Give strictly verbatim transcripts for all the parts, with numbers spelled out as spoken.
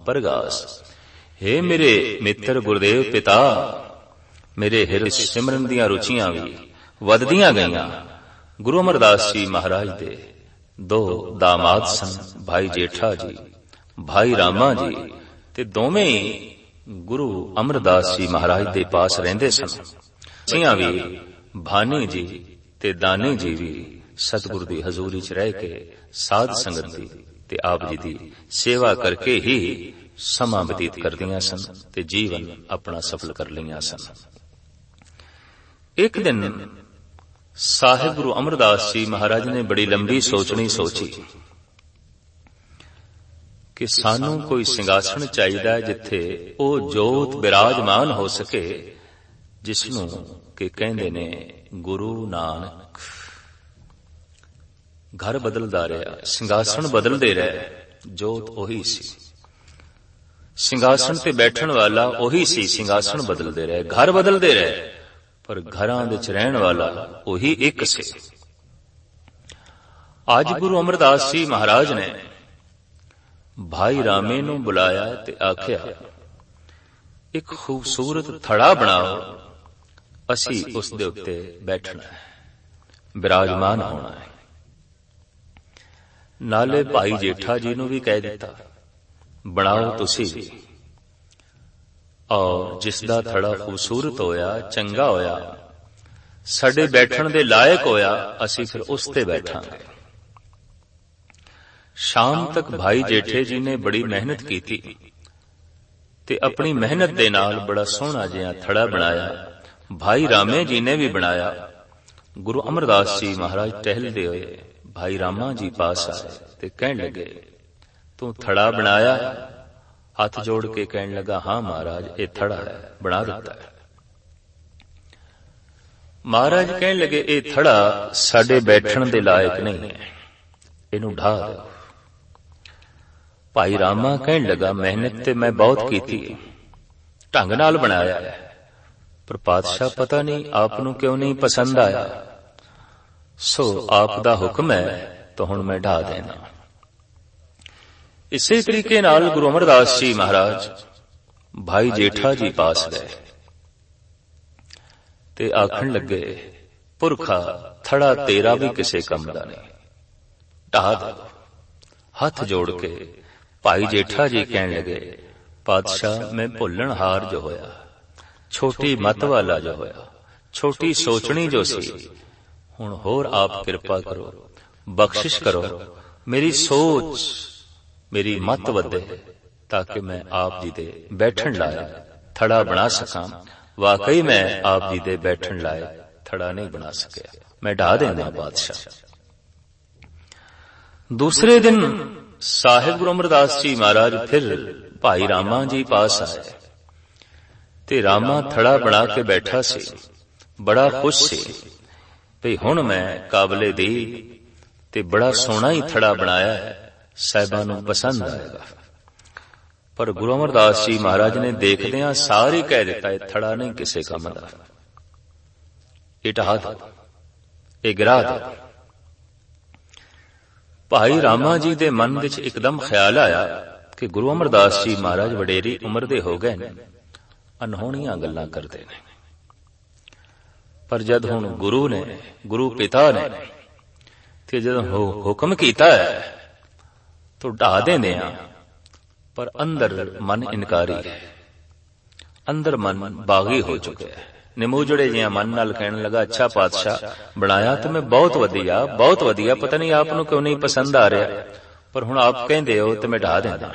परगास। हे मेरे मित्र गुरदेव पिता, मेरे हिरदे सिमरन दियां रुचियां भी वधदियां गईयां। गुरु अमरदास जी महाराज दे दो दामाद सन, भाई जेठा जी, भाई रामा जी, ते दोवें गुरु अमरदास जी महाराज दे पास रहिंदे सन। सियां भी भानी जी ते दानी जी भी सतगुरु दी हजूरी च रह के साध संगत दी ते आप जी दी सेवा करके ही समा बतीत करदियां सन ते जीवन अपना सफल कर लिया सन। एक दिन साहिब गुरु अमरदास जी महाराज ने बड़ी लंबी सोचनी सोची कि सानू कोई सिंगासन चाहिए जिथे ओ जोत विराजमान हो सके जिसनू कि कहंदे ने गुरु नानक। घर बदलदा रहा, सिंगासन बदलदे रहे, जोत ओही सी। सिंगासन ते बैठण वाला ओही सी, सिंगासन बदलदे रहे, घर बदलदे रहे, पर घरां विच रहण वाला ओही एक सी। आज गुरु अमरदास जी महाराज ने भाई रामे नू बुलाया ते आख्या, एक खूबसूरत थड़ा बनाओ, असी उस दे उत्ते बैठना है, विराजमान होना है। नाले भाई जेठा जी नू भी कह दिता, बनाओ तुसी भी। और जिसदा थड़ा खूबसूरत होया, चंगा होया, साडे बैठण दे लायक होया, असी फिर उस ते बैठांगे। शाम तक भाई जेठे जी ने बड़ी मेहनत की थी ते अपनी मेहनत दे नाल बड़ा सोहना जिहा थड़ा बनाया। भाई रामे जी ने भी बनाया। गुरु अमरदास जी महाराज टहलदे होए भाई रामा जी पास आए ते कहन लगे, तू थड़ा बनाया? हाथ जोड़ के कहन लगा, हां महाराज, ये थड़ा है, बना दिता है। महाराज कहन लगे, ये थड़ा साडे बैठण दे लायक नहीं है, इनू ढा दो। भाई रामा कहन लगा, मेहनत ते मैं बहुत की थी, ढंग नाल बनाया है, पर पातशाह पता नहीं आपनू क्यों नहीं पसंद आया, सो आप दा हुक्म है तो हुण मैं ढा देना। इसी तरीके नाल गुरु अमरदास जी महाराज भाई जेठा जी पास गए ते आखण लगे, पुरखा थड़ा तेरा भी किसे कम दा नहीं, ढा दो। हाथ जोड़ के भाई जेठा जी कहन लगे, पातशाह मैं भुल्लण हार जो होया, छोटी मत वाला जो होया, छोटी सोचनी जो सी, हुण होर आप कृपा करो, बख्शिश करो, मेरी सोच मेरी मत वधे ताकि मैं आप जी दे बैठण लायक थड़ा बना सकां। वाकई मैं आप जी दे बैठण लायक थड़ा नहीं बना सकिया, मैं ढा देना बादशाह। दूसरे दिन साहिब गुरु अमरदास जी महाराज फिर भाई रामा जी पास आए ते रामा थड़ा बना के बैठा सी, बड़ा खुश सी भई हुण मैं काबले दी ते बड़ा सोहना ही थड़ा बनाया है, साहिबां नूं पसंद आएगा। पर गुरु अमरदास जी महाराज ने देखदियां सारी कह दिता, ये थड़ा नहीं किसे काम दा, ये ढा दो, ये गिरा दो। भाई रामा जी दे मन विच एकदम ख्याल आया कि गुरु अमरदास जी महाराज वडेरी उम्र दे हो गए ने, अनहोणियां गल्लां करदे ने, पर जद हुण गुरु ने, गुरु पिता ने ते जद हुक्म कीता है तो ढा देंदे आ। पर अंदर मन इनकारी है, अंदर मन बागी हो चुके है, निमूजड़े जिहा मन नाल कहण लगा, अच्छा पातशाह बनाया तो मैं बहुत वधिया, बहुत वधिया, पता नहीं आप नूं क्यों नहीं पसंद आ रहा, पर हुण आप कहंदे हो तो मैं ढा देंदा।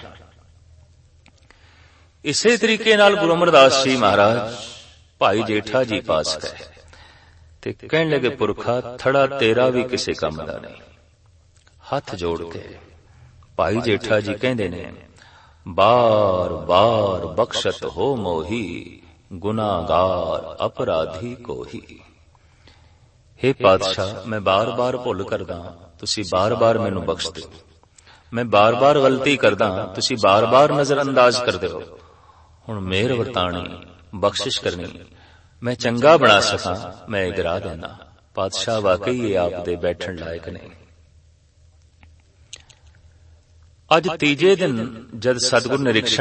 इसे तरीके नाल गुरु अमरदास जी महाराज भाई जेठा जी पास गए ते कहण लगे, पुरखा थड़ा तेरा भी किसे काम दा नहीं। हाथ जोड़ के भाई जेठा जी कहंदे ने, बार बार बख्शत हो मोही, गुनाहगार अपराधी को ही। हे पातशाह, मैं बार बार भुल करदा, तुसी बार बार मैनू बख्श दो, मैं बार बार गलती करदा, तुसी बार बार नजरअंदाज कर दो, हुण मेहर वरताणी, बख्शिश करनी, मैं चंगा बना सका, मैं गिरा देना। पातशाह वाकई ये आप दे बैठण लायक नहीं। अज तीजे दिन जद सतगुर निरीक्षण